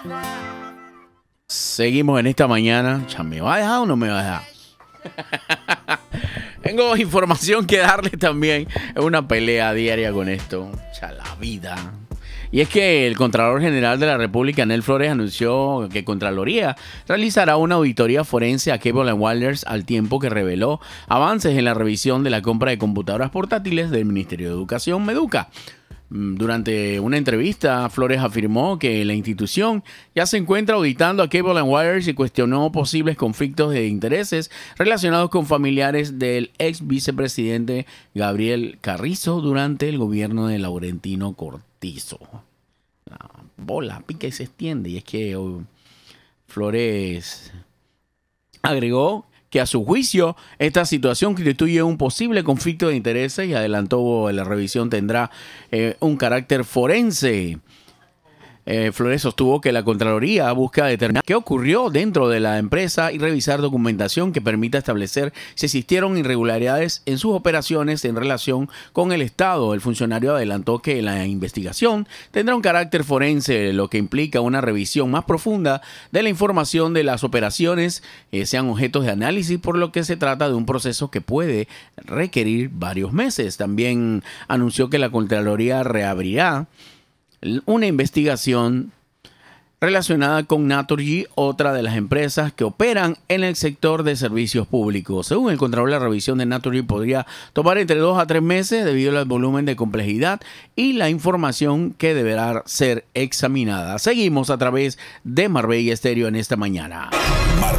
Seguimos en esta mañana. ¿Me va a dejar o no me va a dejar? Tengo información que darle también. Es una pelea diaria con esto. O sea, la vida. Y es que el Contralor General de la República, Anel Flores, anunció que Contraloría realizará una auditoría forense a Cable & Wireless al tiempo que reveló avances en la revisión de la compra de computadoras portátiles del Ministerio de Educación, Meduca. Durante una entrevista, Flores afirmó que la institución ya se encuentra auditando a Cable & Wireless y cuestionó posibles conflictos de intereses relacionados con familiares del ex vicepresidente Gabriel Carrizo durante el gobierno de Laurentino Cortizo. La bola pica y se extiende, y es que Flores agregó que a su juicio esta situación constituye un posible conflicto de intereses y adelantó que la revisión tendrá un carácter forense. Flores sostuvo que la Contraloría busca determinar qué ocurrió dentro de la empresa y revisar documentación que permita establecer si existieron irregularidades en sus operaciones en relación con el Estado. El funcionario adelantó que la investigación tendrá un carácter forense, lo que implica una revisión más profunda de la información de las operaciones, sean objetos de análisis, por lo que se trata de un proceso que puede requerir varios meses. También anunció que la Contraloría reabrirá una investigación relacionada con Naturgy, otra de las empresas que operan en el sector de servicios públicos. Según el Contralor, la revisión de Naturgy podría tomar entre 2 a 3 meses debido al volumen de complejidad y la información que deberá ser examinada. Seguimos a través de Marbella Estéreo en esta mañana.